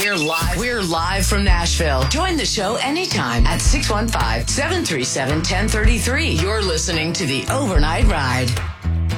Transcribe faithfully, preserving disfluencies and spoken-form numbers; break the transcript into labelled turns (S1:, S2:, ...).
S1: We're live. We're live from Nashville. Join the show anytime at six one five, seven three seven, one zero three three. You're listening to The Overnight Ride.